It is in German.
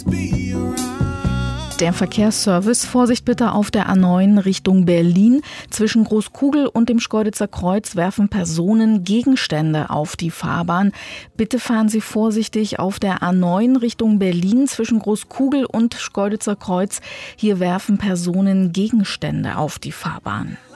Der Verkehrsservice, Vorsicht bitte auf der A9 Richtung Berlin. Zwischen Großkugel und dem Schkeuditzer Kreuz werfen Personen Gegenstände auf die Fahrbahn. Bitte fahren Sie vorsichtig auf der A9 Richtung Berlin zwischen Großkugel und Schkeuditzer Kreuz. Hier werfen Personen Gegenstände auf die Fahrbahn.